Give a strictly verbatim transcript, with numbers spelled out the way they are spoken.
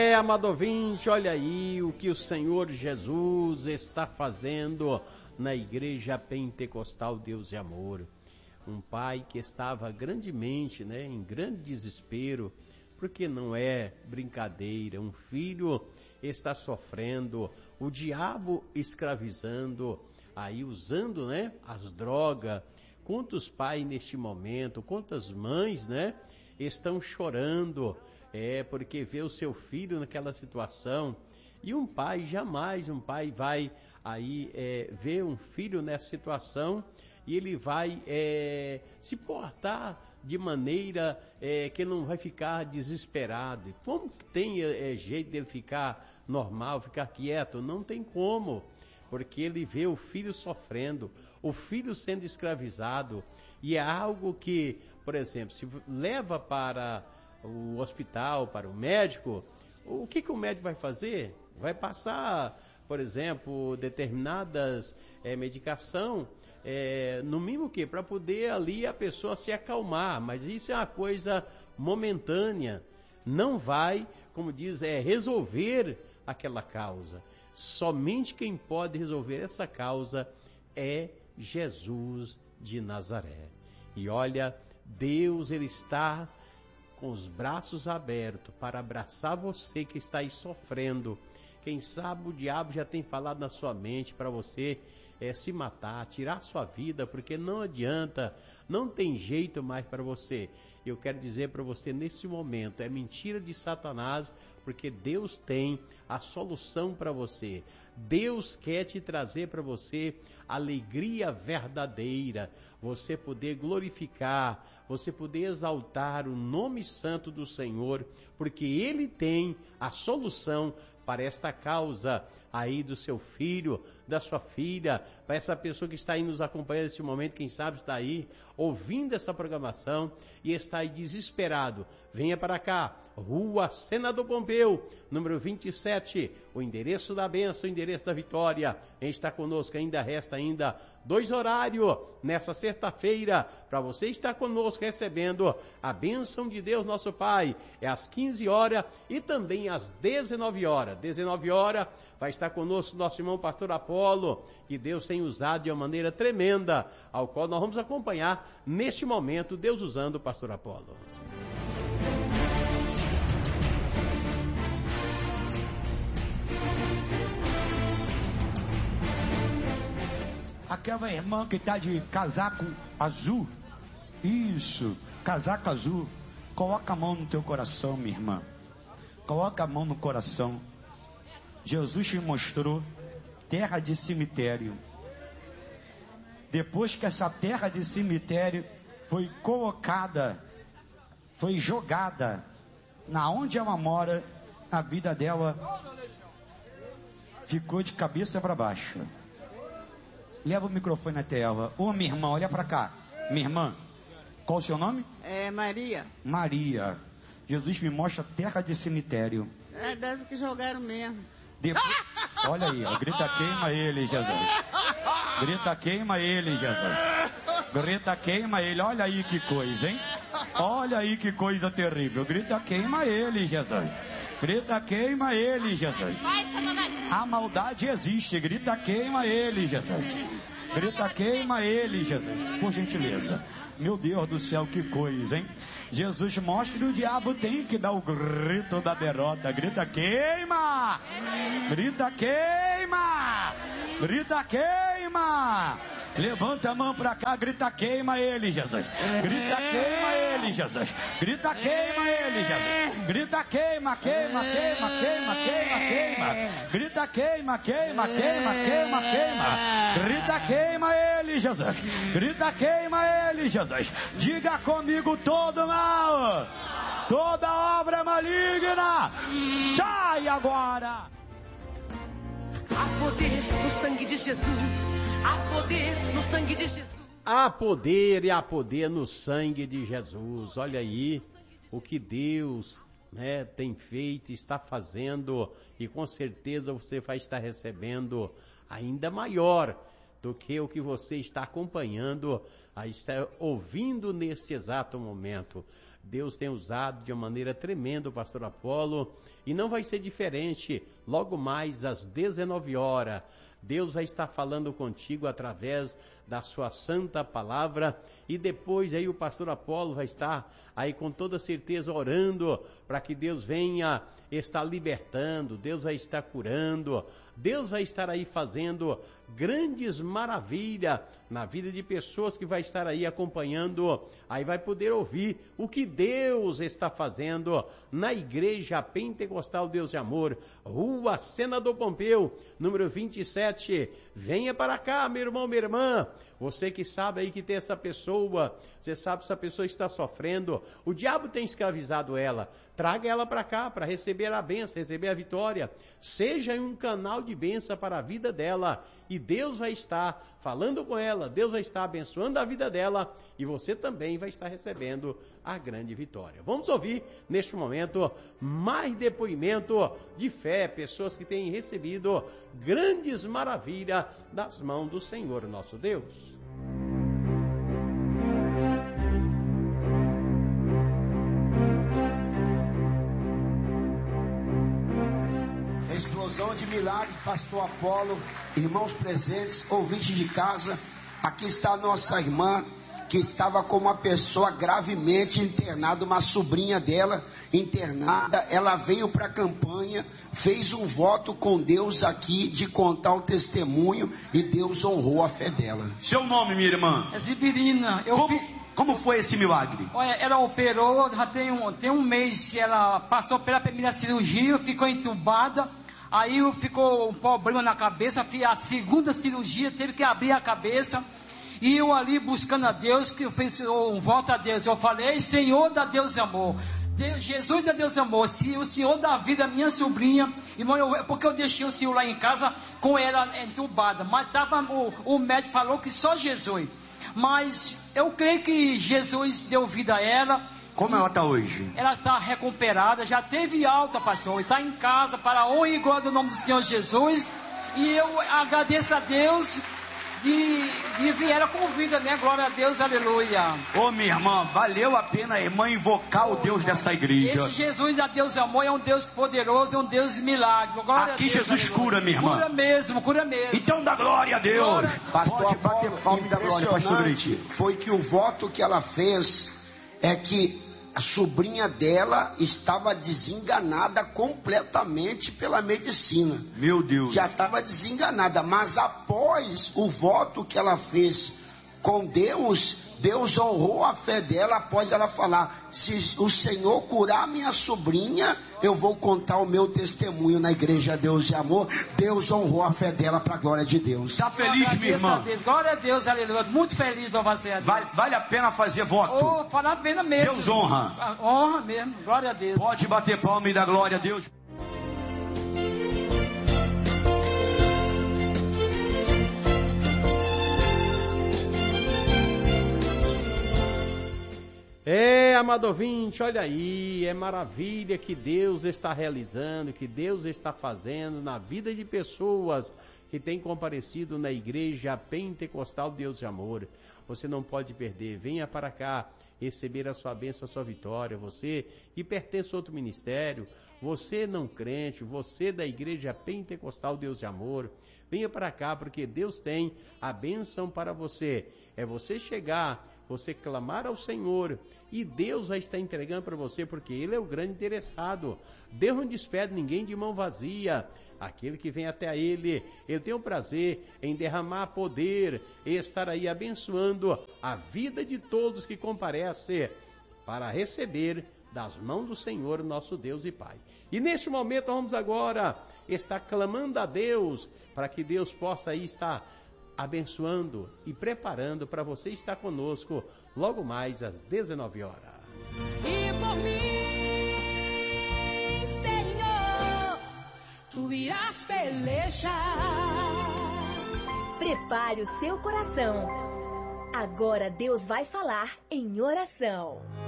É, amado ouvinte, olha aí o que o Senhor Jesus está fazendo na Igreja Pentecostal Deus e Amor. Um pai que estava grandemente, né, em grande desespero, porque não é brincadeira, um filho está sofrendo, o diabo escravizando, aí usando, né, as drogas. Quantos pais neste momento, quantas mães, né, estão chorando, é, porque vê o seu filho naquela situação. E um pai, jamais um pai vai aí é, ver um filho nessa situação e ele vai é, se portar de maneira é, que ele não vai ficar desesperado. Como que tem é, jeito dele ficar normal, ficar quieto? Não tem como, porque ele vê o filho sofrendo, o filho sendo escravizado, e é algo que, por exemplo, se leva para o hospital, para o médico, o que, que o médico vai fazer? Vai passar, por exemplo, determinadas é, medicação, é, no mínimo que para poder ali a pessoa se acalmar, mas isso é uma coisa momentânea, não vai, como diz, é resolver aquela causa. Somente quem pode resolver essa causa é Jesus de Nazaré. E olha, Deus, ele está com os braços abertos para abraçar você que está aí sofrendo. Quem sabe o diabo já tem falado na sua mente para você é, se matar, tirar sua vida, porque não adianta, não tem jeito mais para você. Eu quero dizer para você nesse momento, é mentira de Satanás, porque Deus tem a solução para você. Deus quer te trazer para você alegria verdadeira, você poder glorificar, você poder exaltar o nome santo do Senhor, porque Ele tem a solução para esta causa aí do seu filho, da sua filha, para essa pessoa que está aí nos acompanhando neste momento, quem sabe está aí ouvindo essa programação e está aí desesperado. Venha para cá, Rua Senador Pompeu, número vinte e sete, o endereço da bênção, o endereço da vitória. Quem está conosco, ainda resta ainda dois horários nessa sexta-feira para você estar conosco recebendo a bênção de Deus nosso Pai. É às quinze horas e também às dezenove horas. dezenove horas vai estar conosco nosso irmão pastor Apolo, que Deus tem usado de uma maneira tremenda, ao qual nós vamos acompanhar neste momento, Deus usando o pastor Apolo. Aquela irmã que está de casaco azul, isso, casaco azul, coloca a mão no teu coração, minha irmã, coloca a mão no coração. Jesus te mostrou terra de cemitério. Depois que essa terra de cemitério foi colocada, foi jogada na onde ela mora, a vida dela ficou de cabeça para baixo. Leva o microfone até ela. Ô, minha irmã, olha para cá. Minha irmã, qual o seu nome? É Maria. Maria. Jesus me mostra terra de cemitério. É, deve que jogaram mesmo. Depois... Olha aí, ó. Grita, queima ele, Jesus. Grita, queima ele, Jesus. Grita, queima ele. Olha aí que coisa, hein? Olha aí que coisa terrível. Grita, queima ele, Jesus. Grita, queima ele, Jesus. A maldade existe. Grita, queima ele, Jesus. Grita, queima ele, Jesus. Por gentileza. Meu Deus do céu, que coisa, hein? Jesus mostra que o diabo tem que dar o grito da derrota. Grita, queima! Grita, queima! Grita, queima! Levanta a mão pra cá, grita, queima ele, Jesus. Grita, queima ele, Jesus. Grita, queima ele, Jesus. Grita, queima, queima, queima, queima, queima, queima. Grita, queima, queima, queima, queima, queima. Grita, queima ele, Jesus. Grita, queima ele, Jesus. Diga comigo todo mal, toda obra maligna, sai agora. Há poder no sangue de Jesus. Há poder no sangue de Jesus. Há poder e há poder no sangue de Jesus. Olha aí o que Deus, né, tem feito, está fazendo, e com certeza você vai estar recebendo ainda maior do que o que você está acompanhando, está ouvindo nesse exato momento. Deus tem usado de uma maneira tremenda o pastor Apolo, E não vai ser diferente, logo mais às dezenove horas. Deus vai estar falando contigo através da sua santa palavra, e depois aí o pastor Apolo vai estar aí com toda certeza orando para que Deus venha estar libertando, Deus vai estar curando, Deus vai estar aí fazendo grandes maravilhas na vida de pessoas que vai estar aí acompanhando, aí vai poder ouvir o que Deus está fazendo na Igreja Pentecostal Deus de Amor, Rua Senador Pompeu, número vinte e sete. Venha para cá, meu irmão, minha irmã. Você que sabe aí que tem essa pessoa, você sabe que essa pessoa está sofrendo, o diabo tem escravizado ela, traga ela para cá para receber a bênção, receber a vitória, seja um canal de bênção para a vida dela, e Deus vai estar falando com ela, Deus vai estar abençoando a vida dela, e você também vai estar recebendo a grande vitória. Vamos ouvir neste momento mais depoimento de fé, pessoas que têm recebido grandes maravilhas das mãos do Senhor nosso Deus. Explosão de milagres, pastor Apolo, irmãos presentes, ouvintes de casa. Aqui está a nossa irmã, que estava com uma pessoa gravemente internada, uma sobrinha dela internada. Ela veio para a campanha, fez um voto com Deus aqui de contar o testemunho, e Deus honrou a fé dela. Seu nome, minha irmã? É Zibirina. Eu Como, fiz... como foi esse milagre? Olha, ela operou, já tem um, tem um mês, ela passou pela primeira cirurgia, ficou entubada, aí ficou um problema na cabeça, a segunda cirurgia teve que abrir a cabeça, e eu ali buscando a Deus, que eu fiz um voto a Deus, eu falei: Senhor da Deus e amor, Deus, Jesus da Deus e amor, se o Senhor dá vida à minha sobrinha, irmão, eu, porque eu deixei o Senhor lá em casa com ela entubada, mas tava, o, o médico falou que só Jesus, mas eu creio que Jesus deu vida a ela. Como ela está hoje? Ela está recuperada, já teve alta, pastor, está em casa para a honra e glória do nome do Senhor Jesus, e eu agradeço a Deus de, de vir ela com vida, né? Glória a Deus, aleluia. Ô, oh, minha irmã, valeu a pena a irmã invocar oh, o Deus dessa igreja. Esse Jesus a Deus amor é um Deus poderoso, é um Deus de milagre. Glória Aqui a Deus, Jesus aleluia. cura, minha irmã. Cura mesmo, cura mesmo. Então dá glória a Deus. Glória. Pastor Pode bater Apolo, palma e dar glória, pastor impressionante foi que o voto que ela fez é que a sobrinha dela estava desenganada completamente pela medicina. Meu Deus. Já estava desenganada, mas após o voto que ela fez com Deus, Deus honrou a fé dela após ela falar: se o Senhor curar minha sobrinha, eu vou contar o meu testemunho na igreja Deus de Amor. Deus honrou a fé dela para a glória de Deus. Está feliz, minha irmã? Glória a Deus, aleluia. Muito feliz, louvado seja Deus. Vale, vale a pena fazer voto? Oh, vale a pena mesmo. Deus honra. Honra mesmo, glória a Deus. Pode bater palma e dar glória a Deus. É, amado ouvinte, olha aí, é maravilha que Deus está realizando, que Deus está fazendo na vida de pessoas que têm comparecido na Igreja Pentecostal Deus de Amor. Você não pode perder, venha para cá receber a sua bênção, a sua vitória. Você que pertence a outro ministério, você não crente, você da Igreja Pentecostal Deus de Amor, venha para cá, porque Deus tem a bênção para você. É você chegar, você clamar ao Senhor, e Deus vai estar entregando para você, porque Ele é o grande interessado. Deus não despede ninguém de mão vazia. Aquele que vem até Ele, Ele tem o prazer em derramar poder e estar aí abençoando a vida de todos que comparecem para receber das mãos do Senhor, nosso Deus e Pai. E neste momento vamos agora estar clamando a Deus, para que Deus possa aí estar abençoando e preparando para você estar conosco logo mais às dezenove horas. E por mim, Senhor, tu irás pelejar. Prepare o seu coração. Agora Deus vai falar em oração.